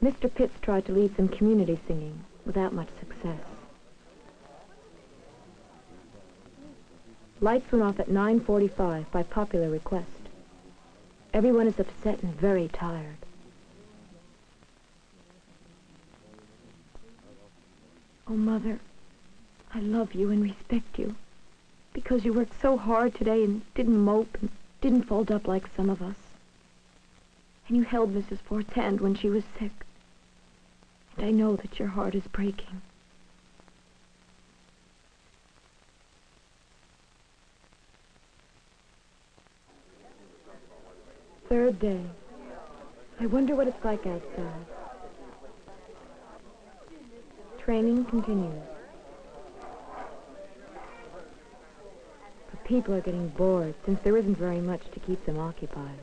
Mr. Pitts tried to lead some community singing without much success. Lights went off at 9:45 by popular request. Everyone is upset and very tired. Oh, Mother, I love you and respect you because you worked so hard today and didn't mope and didn't fold up like some of us. And you held Mrs. Ford's hand when she was sick. And I know that your heart is breaking. Third day. I wonder what it's like outside. Training continues. But people are getting bored since there isn't very much to keep them occupied.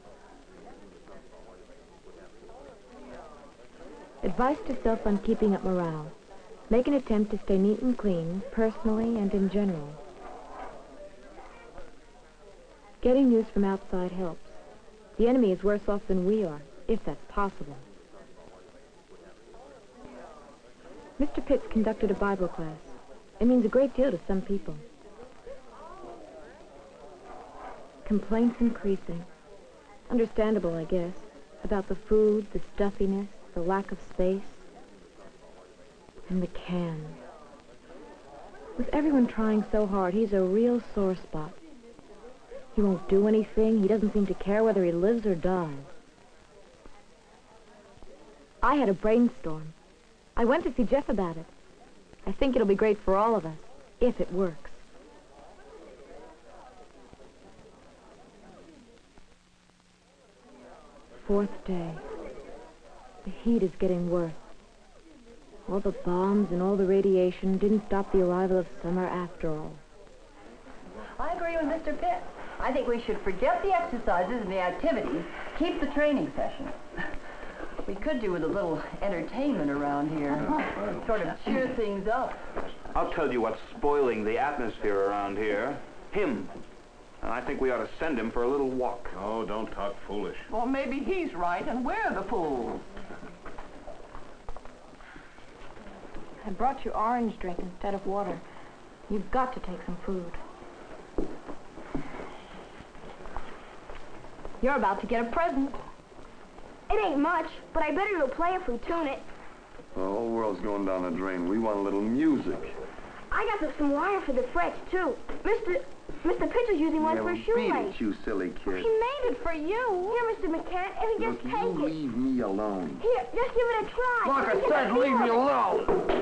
Advice to self on keeping up morale. Make an attempt to stay neat and clean, personally and in general. Getting news from outside helps. The enemy is worse off than we are, if that's possible. Mr. Pitts conducted a Bible class. It means a great deal to some people. Complaints increasing. Understandable, I guess, about the food, the stuffiness, the lack of space, and the can. With everyone trying so hard, he's a real sore spot. He won't do anything. He doesn't seem to care whether he lives or dies. I had a brainstorm. I went to see Jeff about it. I think it'll be great for all of us, if it works. Fourth day. The heat is getting worse. All the bombs and all the radiation didn't stop the arrival of summer after all. I agree with Mr. Pitts. I think we should forget the exercises and the activities, keep the training sessions. We could do with a little entertainment around here. Sort of cheer things up. I'll tell you what's spoiling the atmosphere around here. Him. And I think we ought to send him for a little walk. Oh, don't talk foolish. Well, maybe he's right and we're the fools. I brought you orange drink instead of water. You've got to take some food. You're about to get a present. It ain't much, but I bet it'll play if we tune it. The whole world's going down the drain. We want a little music. I got some wire for the frets, too. Mr. Pitts is using one for a Beat shoelace. it, you silly kid. He made it for you. Here, Mr. McCann, if you Look, just you take it. leave me alone. Here, just give it a try. Like I said, leave me alone.